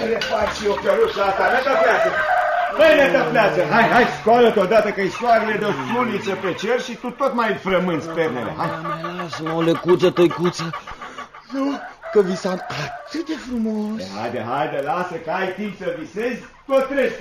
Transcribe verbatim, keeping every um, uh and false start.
le fac și eu căruța asta, nătăfleață. Băi, nătăfleață, hai, hai, scoală-te odată că-i soarele de o suniță pe cer și tu tot mai frămânți pernele. Hai. Lasă-mă o lecuță, tăicuță. Nu, că visam atât de frumos. Haide, haide, lasă că ai timp să visezi tot restul.